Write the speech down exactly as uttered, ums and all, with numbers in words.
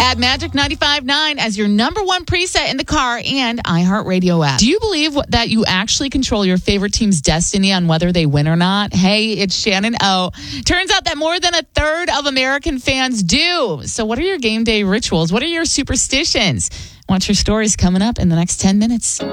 had Magic ninety-five point nine as your number one preset in the car and iHeartRadio app. Do you believe that you actually control your favorite team's destiny on whether they win or not? Hey, it's Shannon O. Turns out that more than a third of American fans do. So what are your game day rituals? What are your superstitions? Watch your stories coming up in the next ten minutes.